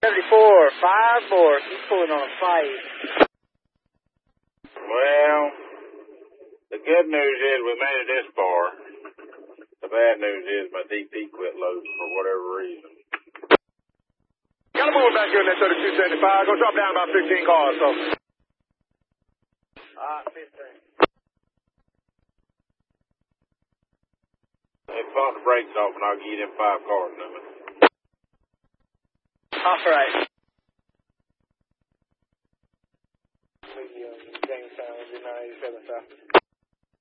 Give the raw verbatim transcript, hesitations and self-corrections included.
seventy-four, five more. He's pulling on a fight. Well, the good news is we made it this far. The bad news is my D P quit loading for whatever reason. Gotta move back here in that thirty-two seventy-five. Go drop down about fifteen cars, so. Ah, fifteen. They pop the brakes off and I'll give you them five cars, number. All right.